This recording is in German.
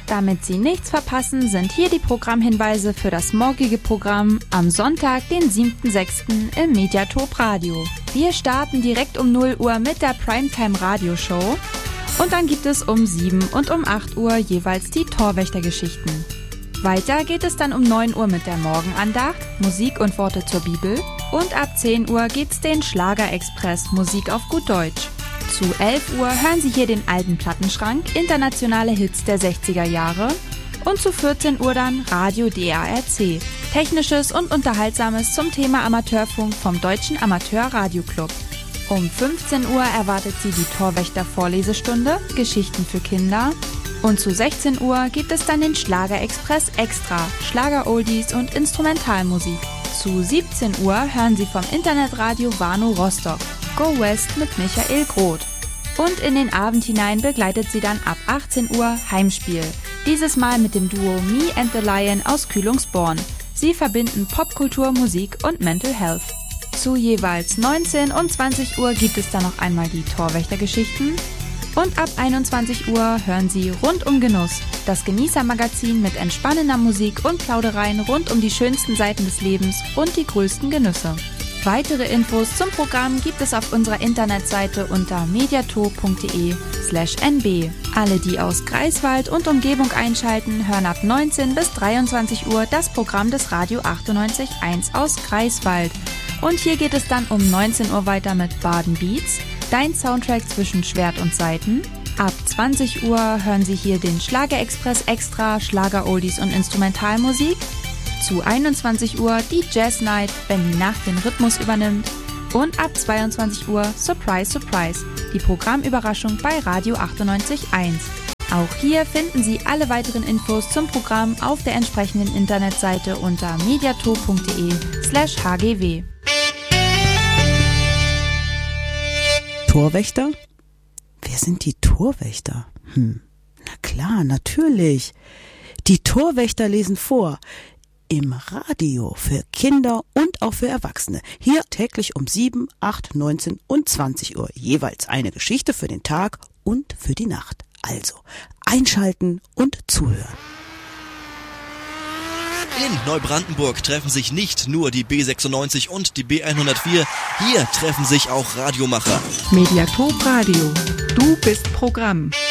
Damit Sie nichts verpassen, sind hier die Programmhinweise für das morgige Programm am Sonntag, den 7.6. im Mediatop Radio. Wir starten direkt um 0 Uhr mit der Primetime Radioshow und dann gibt es um 7 und um 8 Uhr jeweils die Torwächtergeschichten. Weiter geht es dann um 9 Uhr mit der Morgenandacht, Musik und Worte zur Bibel und ab 10 Uhr gibt's den Schlagerexpress Musik auf gut Deutsch. Zu 11 Uhr hören Sie hier den alten Plattenschrank, internationale Hits der 60er Jahre und zu 14 Uhr dann Radio DARC, Technisches und Unterhaltsames zum Thema Amateurfunk vom Deutschen Amateur-Radio-Club. Um 15 Uhr erwartet Sie die Torwächter-Vorlesestunde, Geschichten für Kinder. Und zu 16 Uhr gibt es dann den Schlagerexpress Extra, Schlager-Oldies und Instrumentalmusik. Zu 17 Uhr hören Sie vom Internetradio Warnow Rostock Go West mit Michael Groth. Und in den Abend hinein begleitet Sie dann ab 18 Uhr Heimspiel. Dieses Mal mit dem Duo Me and the Lion aus Kühlungsborn. Sie verbinden Popkultur, Musik und Mental Health. Zu jeweils 19 und 20 Uhr gibt es dann noch einmal die Torwächtergeschichten. Und ab 21 Uhr hören Sie Rund um Genuss, das Genießermagazin mit entspannender Musik und Plaudereien rund um die schönsten Seiten des Lebens und die größten Genüsse. Weitere Infos zum Programm gibt es auf unserer Internetseite unter mediator.de/nb. Alle, die aus Greifswald und Umgebung einschalten, hören ab 19 bis 23 Uhr das Programm des Radio 98.1 aus Greifswald. Und hier geht es dann um 19 Uhr weiter mit Baden Beats, dein Soundtrack zwischen Schwert und Saiten. Ab 20 Uhr hören Sie hier den Schlagerexpress Extra, Schlager-Oldies und Instrumentalmusik. Zu 21 Uhr die Jazz Night, wenn die Nacht den Rhythmus übernimmt. Und ab 22 Uhr Surprise, Surprise, die Programmüberraschung bei Radio 98.1. Auch hier finden Sie alle weiteren Infos zum Programm auf der entsprechenden Internetseite unter mediator.de/hgw. Torwächter? Wer sind die Torwächter? Na klar, natürlich. Die Torwächter lesen vor. Im Radio für Kinder und auch für Erwachsene. Hier täglich um 7, 8, 19 und 20 Uhr. Jeweils eine Geschichte für den Tag und für die Nacht. Also einschalten und zuhören. In Neubrandenburg treffen sich nicht nur die B96 und die B104. Hier treffen sich auch Radiomacher. Mediatop Radio. Du bist Programm.